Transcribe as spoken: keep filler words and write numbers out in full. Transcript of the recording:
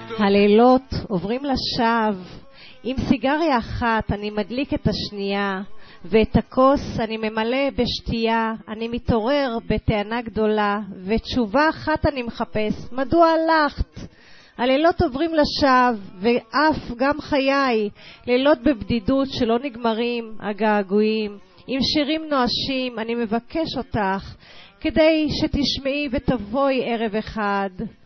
הלילות עוברים לשווא. עם סיגריה אחת אני מדליק את השנייה, ואת הכוס אני ממלא בשתייה. אני מתעורר בטענה גדולה, ותשובה אחת אני מחפש: מדוע הלכת? הלילות עוברים לשווא, ואף גם חיי, לילות בבדידות שלא נגמרים הגעגועים. עם שירים נואשים אני מבקש אותך, כדי שתשמעי ותבואי ערב אחד.